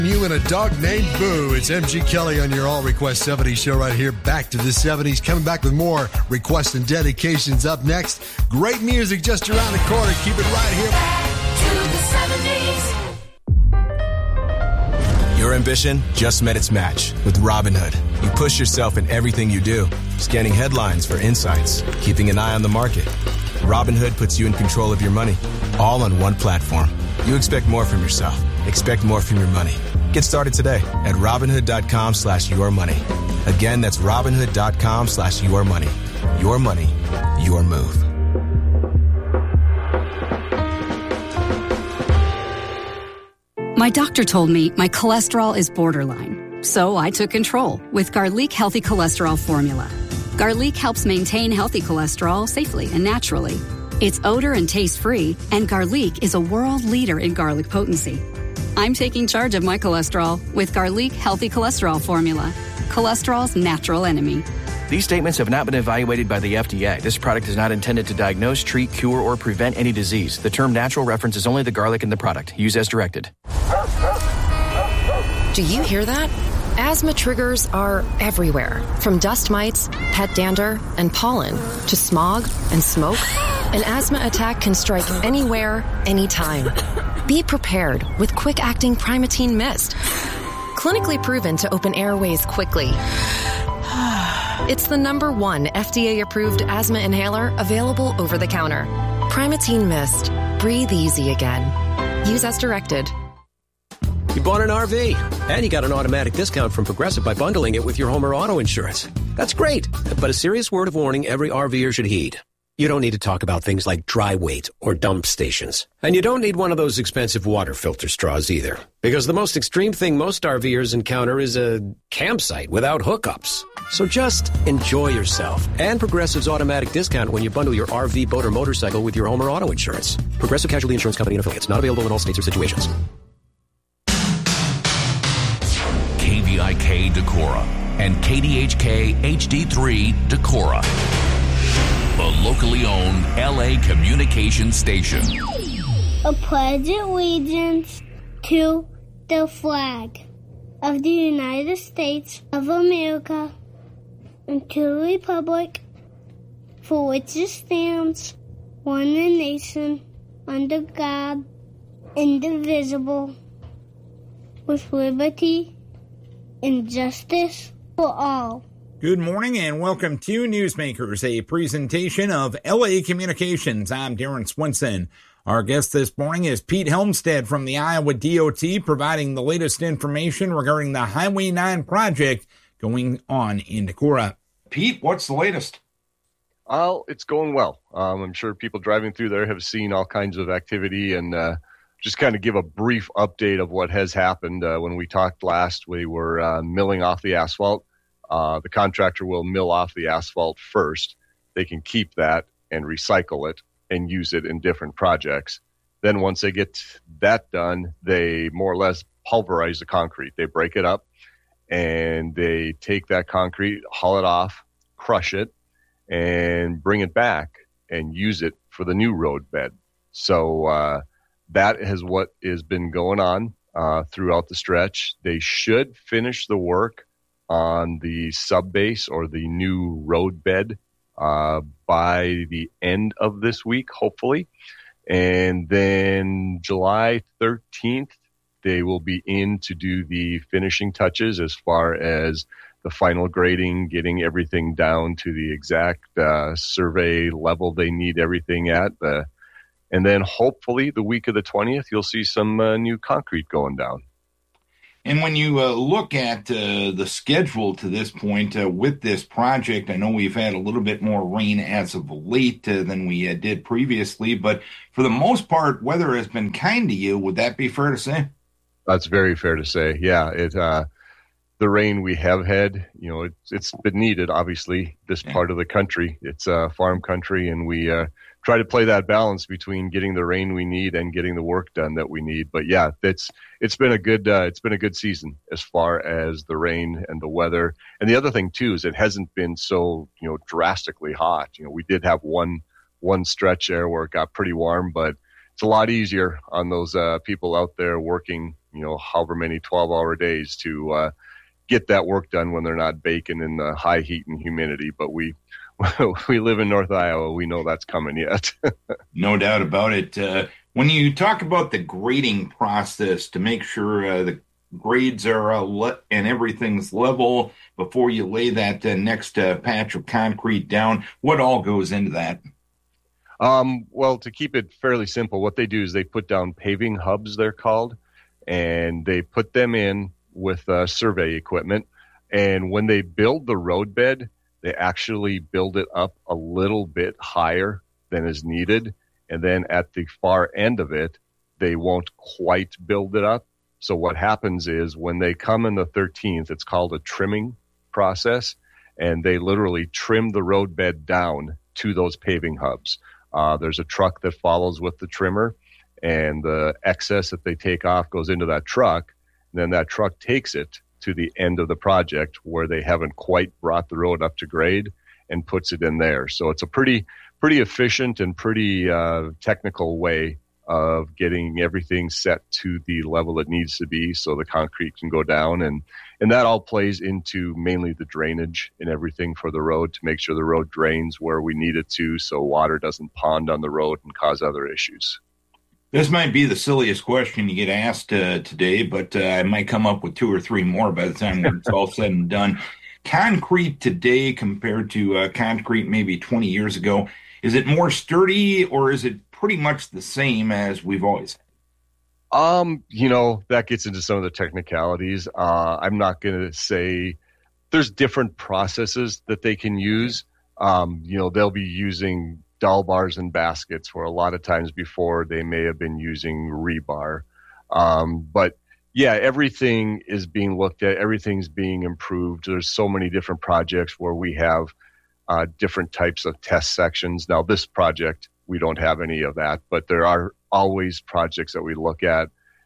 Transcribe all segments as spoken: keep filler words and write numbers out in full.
You and a dog named Boo. It's M G Kelly on your All Request seventies show right here. Back to the seventies. Coming back with more requests and dedications up next. Great music just around the corner. Keep it right here. Back to the seventies. Your ambition just met its match with Robinhood. You push yourself in everything you do. Scanning headlines for insights. Keeping an eye on the market. Robinhood puts you in control of your money. All on one platform. You expect more from yourself. Expect more from your money. Get started today at Robinhood.com slash your money. Again, that's Robinhood.com slash your money. Your money, your move. My doctor told me my cholesterol is borderline, so I took control with Garlic Healthy Cholesterol Formula. Garlic helps maintain healthy cholesterol safely and naturally. It's odor and taste-free, and Garlic is a world leader in garlic potency. I'm taking charge of my cholesterol with Garlic Healthy Cholesterol Formula. Cholesterol's natural enemy. These statements have not been evaluated by the F D A. This product is not intended to diagnose, treat, cure, or prevent any disease. The term natural references only the garlic in the product. Use as directed. Do you hear that? Asthma triggers are everywhere, from dust mites, pet dander, and pollen, to smog and smoke. An asthma attack can strike anywhere, anytime. Be prepared with quick-acting Primatene Mist. Clinically proven to open airways quickly. It's the number one F D A-approved asthma inhaler available over the counter. Primatene Mist. Breathe easy again. Use as directed. You bought an R V, and you got an automatic discount from Progressive by bundling it with your home or auto insurance. That's great, but a serious word of warning every RVer should heed. You don't need to talk about things like dry weight or dump stations. And you don't need one of those expensive water filter straws either. Because the most extreme thing most RVers encounter is a campsite without hookups. So just enjoy yourself and Progressive's automatic discount when you bundle your R V, boat, or motorcycle with your home or auto insurance. Progressive Casualty Insurance Company and affiliates. Not available in all states or situations. K V I K Decorah and K D H K H D three Decorah. The locally owned L A communication station. A pledge allegiance to the flag of the United States of America and to the republic for which it stands, one nation, under God, indivisible, with liberty and justice for all. Good morning and welcome to Newsmakers, a presentation of L A Communications. I'm Darren Swinson. Our guest this morning is Pete Helmstead from the Iowa D O T, providing the latest information regarding the Highway nine project going on in Decorah. Pete, what's the latest? Oh, it's going well. Um, I'm sure people driving through there have seen all kinds of activity, and uh, just kind of give a brief update of what has happened. Uh, when we talked last, we were uh, milling off the asphalt. Uh, the contractor will mill off the asphalt first. They can keep that and recycle it and use it in different projects. Then once they get that done, they more or less pulverize the concrete. They break it up and they take that concrete, haul it off, crush it, and bring it back and use it for the new road bed. So uh, that is what has been going on uh, throughout the stretch. They should finish the work on the sub-base or the new road bed uh, by the end of this week, hopefully. And then July thirteenth, they will be in to do the finishing touches as far as the final grading, getting everything down to the exact uh, survey level they need everything at. Uh, and then hopefully the week of the twentieth, you'll see some uh, new concrete going down. And when you uh, look at uh, the schedule to this point uh, with this project, I know we've had a little bit more rain as of late uh, than we uh, did previously, but for the most part, weather has been kind to you. Would that be fair to say? That's very fair to say. Yeah, it uh, the rain we have had, you know, it's it's been needed. Obviously, this yeah. part of the country, it's a uh, farm country, and we uh, try to play that balance between getting the rain we need and getting the work done that we need. But yeah, it's it's been a good uh, it's been a good season as far as the rain and the weather. And the other thing too is it hasn't been so you know drastically hot. You know, we did have one one stretch there where it got pretty warm, but it's a lot easier on those uh, people out there working you know, however many twelve-hour days to uh, get that work done when they're not baking in the high heat and humidity. But we we live in North Iowa. We know that's coming yet. No doubt about it. Uh, when you talk about the grading process to make sure uh, the grades are uh, le- and everything's level before you lay that uh, next uh, patch of concrete down, what all goes into that? Um, well, to keep it fairly simple, what they do is they put down paving hubs, they're called, and they put them in with uh, survey equipment. And when they build the roadbed, they actually build it up a little bit higher than is needed. And then at the far end of it, they won't quite build it up. So what happens is when they come in the thirteenth, it's called a trimming process, and they literally trim the roadbed down to those paving hubs. Uh, there's a truck that follows with the trimmer, and the excess that they take off goes into that truck. And then that truck takes it to the end of the project where they haven't quite brought the road up to grade and puts it in there. So it's a pretty, pretty efficient and pretty uh, technical way of getting everything set to the level it needs to be so the concrete can go down. And, and that all plays into mainly the drainage and everything for the road to make sure the road drains where we need it to so water doesn't pond on the road and cause other issues. This might be the silliest question you get asked uh, today, but uh, I might come up with two or three more by the time it's all said and done. Concrete today compared to uh, concrete maybe twenty years ago, is it more sturdy or is it pretty much the same as we've always had? Um, you know, that gets into some of the technicalities. Uh, I'm not going to say there's different processes that they can use. Um, you know, they'll be using dull bars and baskets where a lot of times before they may have been using rebar. Um, but yeah, everything is being looked at. Everything's being improved. There's so many different projects where we have uh, different types of test sections. Now, this project, we don't have any of that, but there are always projects that we look at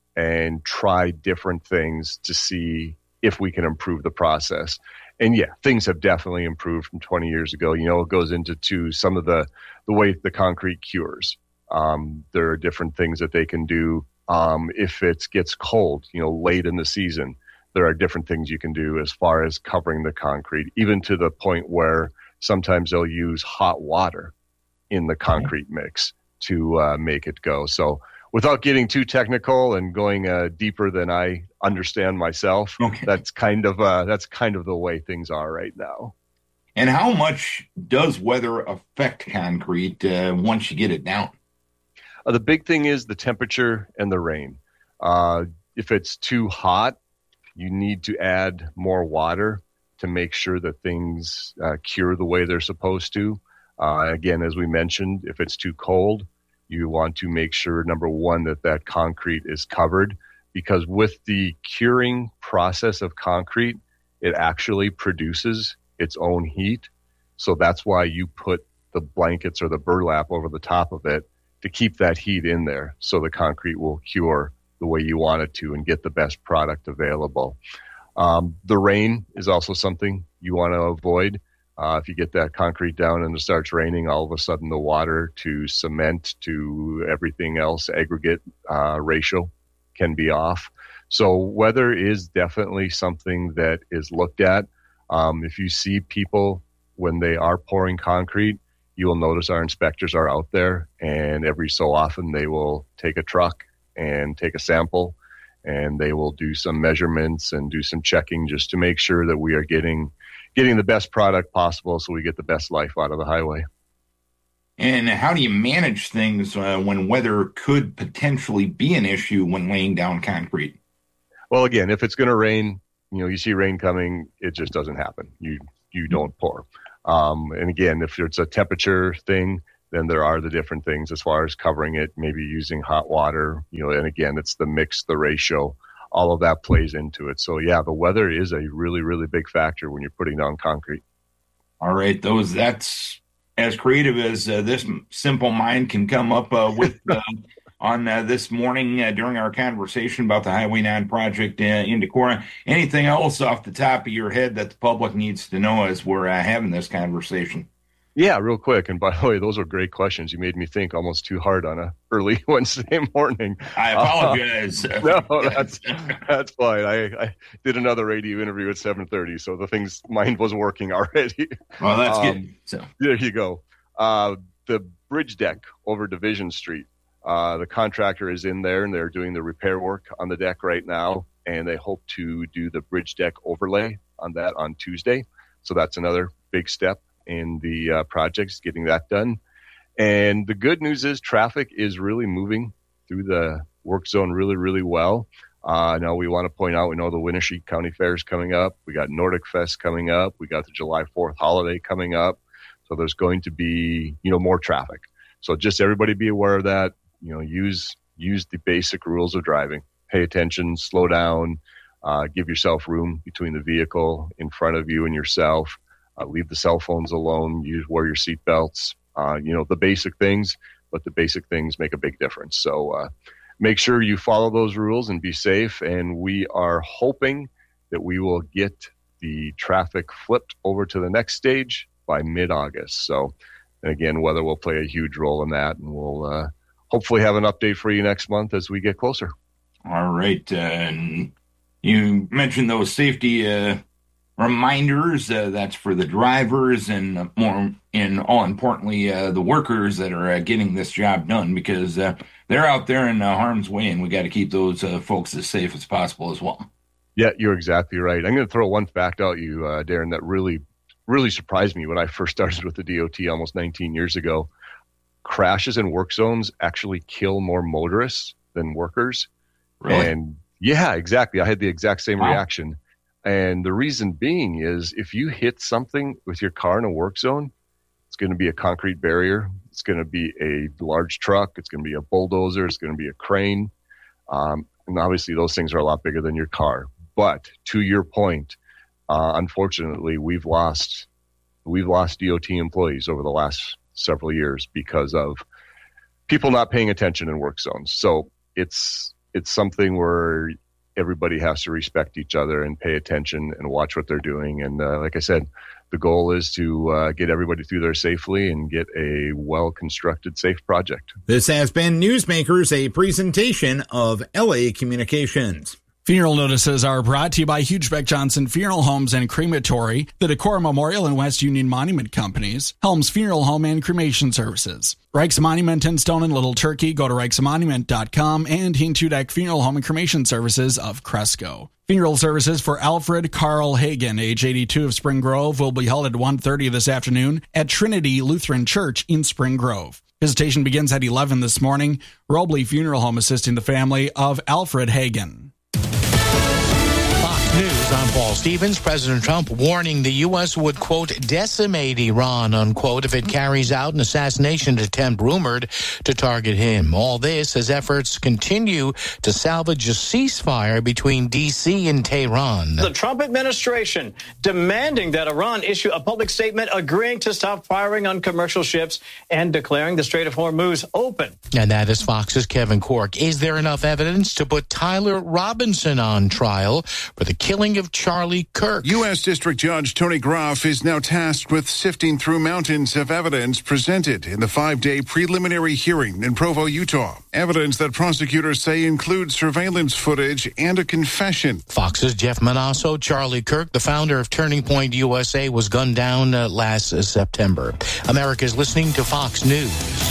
and try different things to see if we can improve the process. And yeah, things have definitely improved from twenty years ago. You know, it goes into to some of the, the way the concrete cures. Um, there are different things that they can do. Um, if it gets cold, you know, late in the season, there are different things you can do as far as covering the concrete, even to the point where sometimes they'll use hot water in the concrete mix to uh, make it go. So without getting too technical and going uh, deeper than I understand myself, okay. that's kind of uh, that's kind of the way things are right now. And how much does weather affect concrete uh, once you get it down? Uh, the big thing is the temperature and the rain. Uh, if it's too hot, you need to add more water to make sure that things uh, cure the way they're supposed to. Uh, again, as we mentioned, if it's too cold, you want to make sure, number one, that that concrete is covered, because with the curing process of concrete, it actually produces its own heat. So that's why you put the blankets or the burlap over the top of it to keep that heat in there so the concrete will cure the way you want it to and get the best product available. Um, the rain is also something you want to avoid. Uh, if you get that concrete down and it starts raining, all of a sudden the water to cement to everything else, aggregate uh, ratio can be off. So weather is definitely something that is looked at. Um, if you see people when they are pouring concrete, you will notice our inspectors are out there, and every so often they will take a truck and take a sample, and they will do some measurements and do some checking just to make sure that we are getting getting the best product possible so we get the best life out of the highway. And how do you manage things uh, when weather could potentially be an issue when laying down concrete? Well, again, if it's going to rain, you know, you see rain coming, it just doesn't happen. You you don't pour. Um, and again, if it's a temperature thing, then there are the different things as far as covering it, maybe using hot water, you know, and again, it's the mix, the ratio, all of that plays into it. So yeah, the weather is a really, really big factor when you're putting down concrete. All right. Those, that's as creative as uh, this simple mind can come up uh, with uh, on uh, this morning uh, during our conversation about the Highway nine project uh, in Decorah. Anything else off the top of your head that the public needs to know as we're uh, having this conversation? Yeah, real quick. And by the way, those are great questions. You made me think almost too hard on a early Wednesday morning. I apologize. Uh, no, that's that's fine. I, I did another radio interview at seven thirty, so the thing's mind was working already. Well, that's um, good. So there you go. Uh, the bridge deck over Division Street. Uh, the contractor is in there, and they're doing the repair work on the deck right now, and they hope to do the bridge deck overlay on that on Tuesday. So that's another big step in the uh, projects, getting that done. And the good news is traffic is really moving through the work zone really, really well. Uh, now we want to point out, we know the Winneshiek County Fair is coming up. We got Nordic Fest coming up. We got the July fourth holiday coming up. So there's going to be, you know, more traffic. So just everybody be aware of that. You know, use, use the basic rules of driving. Pay attention, slow down, uh, give yourself room between the vehicle in front of you and yourself. Uh, leave the cell phones alone. Use wear your seatbelts. Uh, you know, the basic things, but the basic things make a big difference. So uh, make sure you follow those rules and be safe. And we are hoping that we will get the traffic flipped over to the next stage by mid-August. So, again, weather will play a huge role in that, and we'll uh, hopefully have an update for you next month as we get closer. All right. Uh, and you mentioned those safety uh reminders, uh, that's for the drivers and uh, more, and all importantly, uh, the workers that are uh, getting this job done, because uh, they're out there in uh, harm's way, and we got to keep those uh, folks as safe as possible as well. Yeah, you're exactly right. I'm going to throw one fact out you, uh, Darren, that really, really surprised me when I first started with the D O T almost nineteen years ago. Crashes in work zones actually kill more motorists than workers. Really? And yeah, exactly. I had the exact same wow. reaction. And the reason being is if you hit something with your car in a work zone, it's going to be a concrete barrier. It's going to be a large truck. It's going to be a bulldozer. It's going to be a crane. Um, and obviously those things are a lot bigger than your car. But to your point, uh, unfortunately, we've lost, we've lost D O T employees over the last several years because of people not paying attention in work zones. So it's, it's something where everybody has to respect each other and pay attention and watch what they're doing. And uh, like I said, the goal is to uh, get everybody through there safely and get a well-constructed, safe project. This has been Newsmakers, a presentation of L A Communications. Funeral notices are brought to you by Hugebeck Johnson Funeral Homes and Crematory, the Decorah Memorial and West Union Monument Companies, Helms Funeral Home and Cremation Services, Reichs Monument in Stone and Little Turkey. Go to reichs monument dot com, and Heen-Tudak Funeral Home and Cremation Services of Cresco. Funeral services for Alfred Carl Hagen, age eighty-two, of Spring Grove, will be held at one thirty this afternoon at Trinity Lutheran Church in Spring Grove. Visitation begins at eleven this morning. Robley Funeral Home assisting the family of Alfred Hagen. News, I'm Paul Stevens. President Trump warning the U S would, quote, decimate Iran, unquote, if it carries out an assassination attempt rumored to target him. All this as efforts continue to salvage a ceasefire between D C and Tehran. The Trump administration demanding that Iran issue a public statement agreeing to stop firing on commercial ships and declaring the Strait of Hormuz open. And that is Fox's Kevin Corke. Is there enough evidence to put Tyler Robinson on trial for the killing of Charlie Kirk? U S. District Judge Tony Groff is now tasked with sifting through mountains of evidence presented in the five-day preliminary hearing in Provo, Utah. Evidence that prosecutors say includes surveillance footage and a confession. Fox's Jeff Manasso. Charlie Kirk, the founder of Turning Point U S A, was gunned down uh, last uh, September. America's listening to Fox News.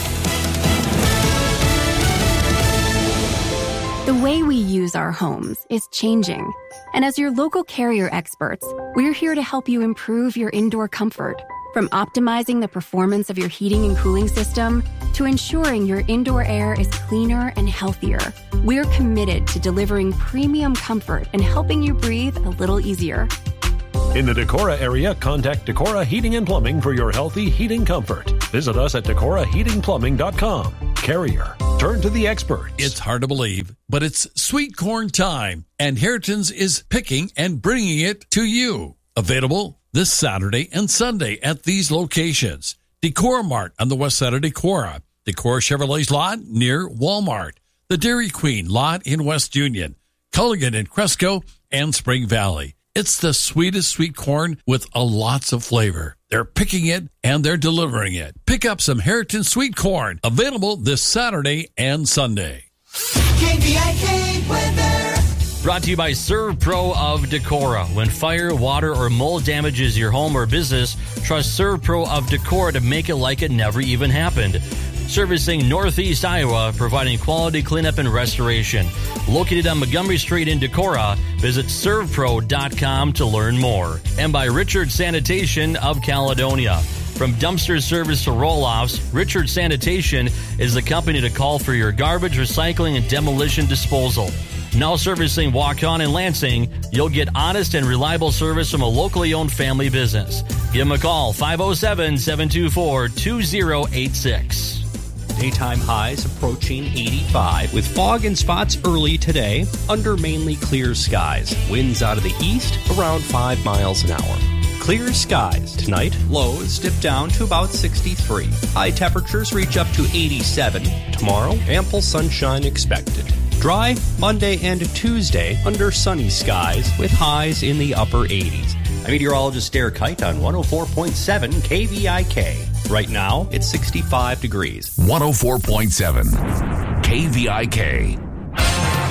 The way we use our homes is changing. And as your local Carrier experts, we're here to help you improve your indoor comfort. From optimizing the performance of your heating and cooling system to ensuring your indoor air is cleaner and healthier, we're committed to delivering premium comfort and helping you breathe a little easier. In the Decorah area, contact Decorah Heating and Plumbing for your healthy heating comfort. Visit us at decorah heating plumbing dot com. Carrier. Turn to the experts. It's hard to believe, but it's sweet corn time, and Heriton's is picking and bringing it to you. Available this Saturday and Sunday at these locations. Decorah Mart on the west side of Decorah. Decorah Chevrolet's lot near Walmart. The Dairy Queen lot in West Union. Culligan in Cresco and Spring Valley. It's the sweetest sweet corn with a lots of flavor. They're picking it and they're delivering it. Pick up some Heritage sweet corn, available this Saturday and Sunday. K V I K weather. Brought to you by ServPro of Decorah. When fire, water, or mold damages your home or business, trust ServPro of Decorah to make it like it never even happened. Servicing Northeast Iowa, providing quality cleanup and restoration. Located on Montgomery Street in Decorah, visit serv pro dot com to learn more. And by Richard Sanitation of Caledonia. From dumpster service to roll-offs, Richard Sanitation is the company to call for your garbage, recycling, and demolition disposal. Now servicing Waukon and Lansing, you'll get honest and reliable service from a locally owned family business. Give them a call, five oh seven, seven two four, two oh eight six. Daytime highs approaching eighty-five with fog and spots early today under mainly clear skies. Winds out of the east around five miles an hour. Clear skies tonight. Lows dip down to about sixty-three. High temperatures reach up to eighty-seven. Tomorrow, ample sunshine expected. Dry Monday and Tuesday under sunny skies with highs in the upper eighties. I'm meteorologist Derek Kite on one oh four point seven K V I K. Right now, it's sixty-five degrees. one oh four point seven K V I K.